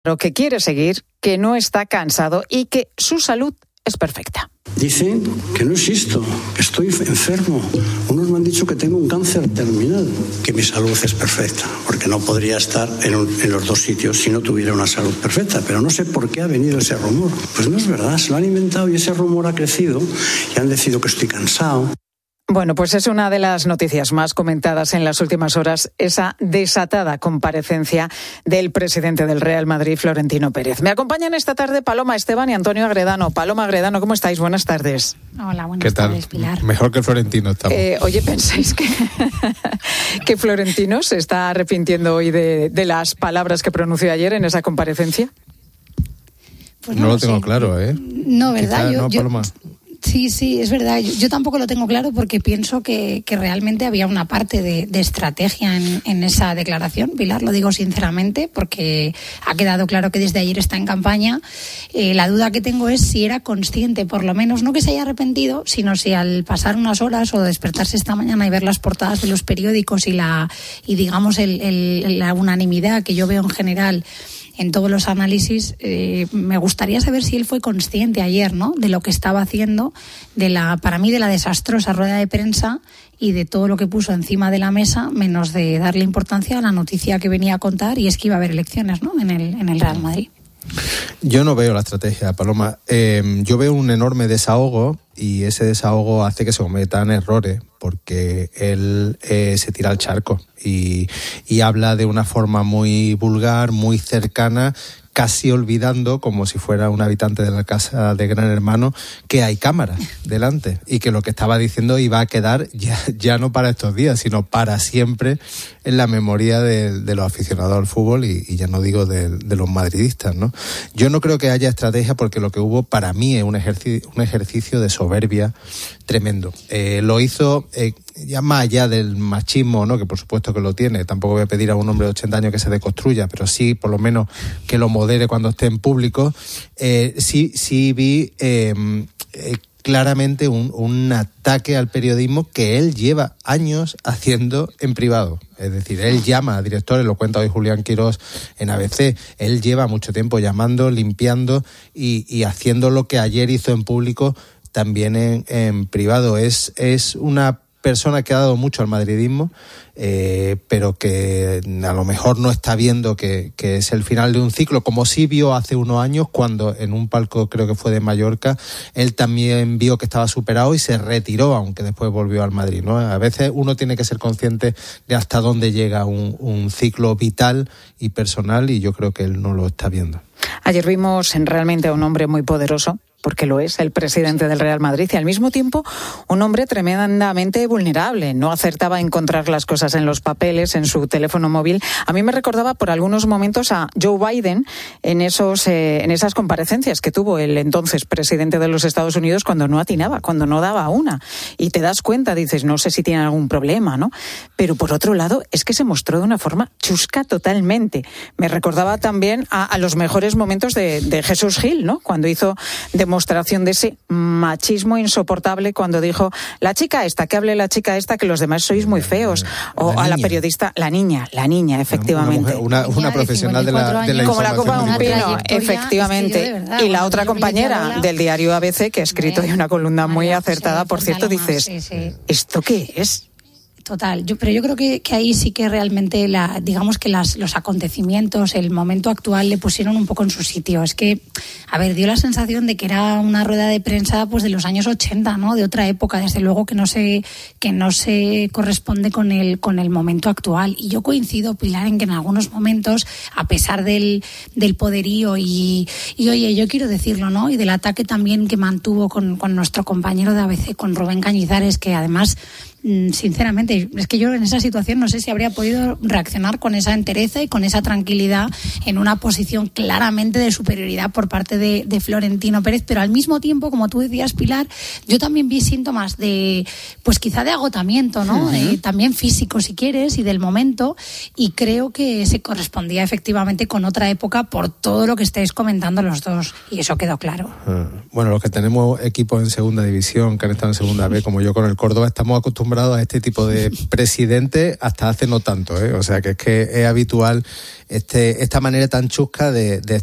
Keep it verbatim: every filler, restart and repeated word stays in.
que quiere seguir, que no está cansado y que su salud es perfecta. Dicen que no existo, que estoy enfermo. Unos me han dicho que tengo un cáncer terminal, que mi salud es perfecta, porque no podría estar en, un, en los dos sitios si no tuviera una salud perfecta. Pero no sé por qué ha venido ese rumor. Pues no es verdad, se lo han inventado y ese rumor ha crecido y han decidido que estoy cansado. Bueno, pues es una de las noticias más comentadas en las últimas horas, esa desatada comparecencia del presidente del Real Madrid, Florentino Pérez. Me acompañan esta tarde Paloma Esteban y Antonio Agredano. Paloma Agredano, ¿cómo estáis? Buenas tardes. Hola, buenas ¿Qué tal? tardes, Pilar. Mejor que Florentino estamos. Eh, oye, ¿pensáis que, que Florentino se está arrepintiendo hoy de, de las palabras que pronunció ayer en esa comparecencia? Pues no, no lo sé. tengo claro, ¿eh? No, ¿verdad? Quizá, yo, no, yo, Paloma. Sí, sí, es verdad. Yo, yo tampoco lo tengo claro porque pienso que, que realmente había una parte de, de estrategia en, en esa declaración. Pilar, lo digo sinceramente, porque ha quedado claro que desde ayer está en campaña. Eh, la duda que tengo es si era consciente, por lo menos, no que se haya arrepentido, sino si al pasar unas horas o despertarse esta mañana y ver las portadas de los periódicos y la y digamos el, el, la unanimidad que yo veo en general en todos los análisis, eh, me gustaría saber si él fue consciente ayer, ¿no?, de lo que estaba haciendo, de la, para mí, de la desastrosa rueda de prensa y de todo lo que puso encima de la mesa, menos de darle importancia a la noticia que venía a contar, y es que iba a haber elecciones, ¿no?, en el, en el Real Madrid. Yo no veo la estrategia, Paloma. Eh, yo veo un enorme desahogo y ese desahogo hace que se cometan errores porque él eh, se tira al charco y, y habla de una forma muy vulgar, muy cercana, casi olvidando, como si fuera un habitante de la casa de Gran Hermano, que hay cámaras delante y que lo que estaba diciendo iba a quedar ya, ya no para estos días, sino para siempre en la memoria de, de los aficionados al fútbol y, y ya no digo de, de los madridistas, ¿no? Yo no creo que haya estrategia porque lo que hubo para mí es un ejercicio, un ejercicio de soberbia tremendo. Eh, lo hizo eh, ya más allá del machismo, ¿no?, que por supuesto que lo tiene. Tampoco voy a pedir a un hombre de ochenta años que se deconstruya, pero sí por lo menos que lo modere cuando esté en público. Eh, sí, sí vi eh, eh, claramente un, un ataque al periodismo que él lleva años haciendo en privado. Es decir, él llama a directores, lo cuenta hoy Julián Quirós en A B C, él lleva mucho tiempo llamando, limpiando y, y haciendo lo que ayer hizo en público también en, en privado. Es, es una persona que ha dado mucho al madridismo, eh, pero que a lo mejor no está viendo que, que es el final de un ciclo, como sí vio hace unos años cuando en un palco, creo que fue de Mallorca, él también vio que estaba superado y se retiró, aunque después volvió al Madrid, ¿no? A veces uno tiene que ser consciente de hasta dónde llega un, un ciclo vital y personal, y yo creo que él no lo está viendo. Ayer vimos realmente a un hombre muy poderoso, porque lo es, el presidente del Real Madrid, y al mismo tiempo un hombre tremendamente vulnerable. No acertaba a encontrar las cosas en los papeles, en su teléfono móvil. A mí me recordaba por algunos momentos a Joe Biden en esos eh, en esas comparecencias que tuvo el entonces presidente de los Estados Unidos cuando no atinaba, cuando no daba una. Y te das cuenta, dices, no sé si tiene algún problema, ¿no? Pero por otro lado, es que se mostró de una forma chusca totalmente. Me recordaba también a, a los mejores momentos de, de Jesús Gil, ¿no?, cuando hizo demostración de ese machismo insoportable cuando dijo, la chica esta, que hable la chica esta, que los demás sois muy feos. O la a la periodista, la niña, la niña, efectivamente. Una, mujer, una, una profesional de la, de la como la copa de un pino, efectivamente. Es verdad, y la otra compañera del diario A B C, que ha escrito hoy una columna muy acertada, por cierto, dices, sí, sí. ¿esto qué es? Total, yo, pero yo creo que, que ahí sí que realmente, la, digamos que las, los acontecimientos, el momento actual le pusieron un poco en su sitio. Es que, a ver, dio la sensación de que era una rueda de prensa pues de los años ochenta, ¿no?, de otra época, desde luego que no se, que no se corresponde con el, con el momento actual. Y yo coincido, Pilar, en que en algunos momentos, a pesar del, del poderío y, y, oye, yo quiero decirlo, ¿no?, y del ataque también que mantuvo con, con nuestro compañero de A B C, con Rubén Cañizares, que además, sinceramente, es que yo en esa situación no sé si habría podido reaccionar con esa entereza y con esa tranquilidad en una posición claramente de superioridad por parte de, de Florentino Pérez, pero al mismo tiempo, como tú decías, Pilar, yo también vi síntomas de, pues quizá de agotamiento, ¿no? Uh-huh. Eh, también físico, si quieres, y del momento, y creo que se correspondía efectivamente con otra época por todo lo que estáis comentando los dos, y eso quedó claro. Uh, bueno, los que tenemos equipos en segunda división, que han estado en segunda B, como yo con el Córdoba, estamos acostumbrados acostumbrados a este tipo de presidente hasta hace no tanto, ¿eh? O sea que es que es habitual este esta manera tan chusca de, de